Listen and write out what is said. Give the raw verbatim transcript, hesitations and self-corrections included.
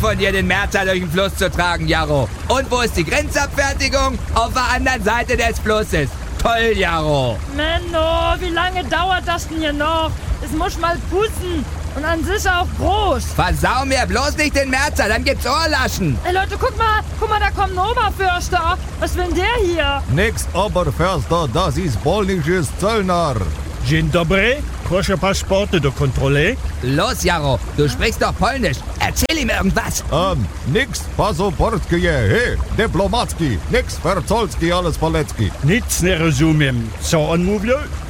von dir, den Märzer durch den Fluss zu tragen, Jaro. Und wo ist die Grenzabfertigung? Auf der anderen Seite des Flusses. Toll, Jaro. Menno, wie lange dauert das denn hier noch? Es muss mal putzen. Und an sich auch groß. Versau mir bloß nicht den Märzer, dann gibt's Ohrlaschen. Ey Leute, guck mal, guck mal, da kommt ein Oberförster. Was will denn der hier? Nix Oberförster, das ist polnisches Zöllner. Dzień dobry, proszę paszporty do kontroli. Los, Jaro, du sprichst doch Polnisch. Erzähl ihm irgendwas. Ähm, nix pasoportskie, he, dyplomacki, nix Verzolski, alles Polecki. Nic nie rozumiem, co on mówił?